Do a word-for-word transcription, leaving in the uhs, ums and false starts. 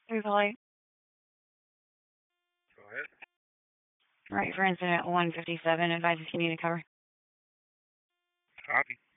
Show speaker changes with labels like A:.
A: Three Polly.
B: Go ahead.
A: Right for incident one fifty-seven. Advises community cover.
B: Copy.